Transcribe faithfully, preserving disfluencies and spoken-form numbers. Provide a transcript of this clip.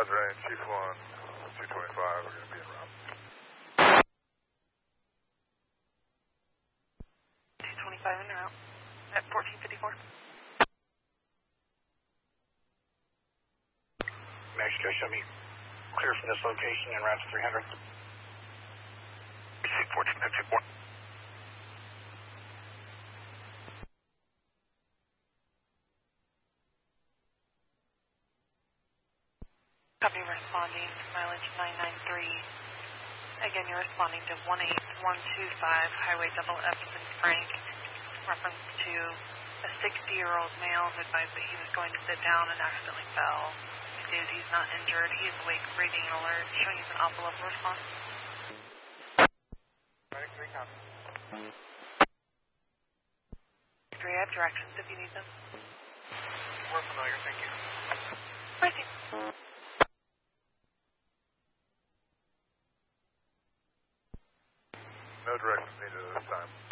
Roger, and Chief one, two twenty-five, we're going to be en route. two twenty-five en route at fourteen fifty-four. Max, just show me clear from this location en route to three hundred. fourteen fifty-four. Copy, responding, mileage nine nine three. Again, you're responding to one eight one two five, Highway Double Epson Frank. Reference to a sixty-year-old male who advised that he was going to sit down and accidentally fell. He stated he's not injured. He is awake, breathing, and alert, showing you an awful level response. three copy. Three, I have directions if you need them. We're familiar, thank you. Pricing. No directions needed at this time.